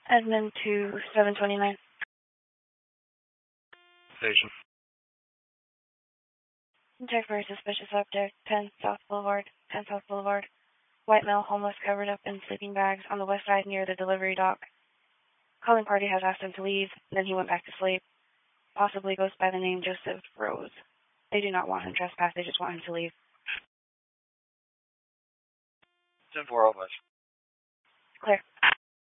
Admin to 729. Station. Check for a suspicious object. 10 South Boulevard. White male, homeless, covered up in sleeping bags on the west side near the delivery dock. Calling party has asked him to leave, then he went back to sleep. Possibly goes by the name Joseph Rose. They do not want him trespass, they just want him to leave. 10-4 West. Clear.